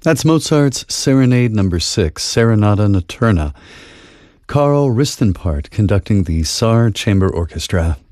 That's Mozart's Serenade Number 6, Serenata Notturna. Carl Ristenpart conducting the Saar Chamber Orchestra.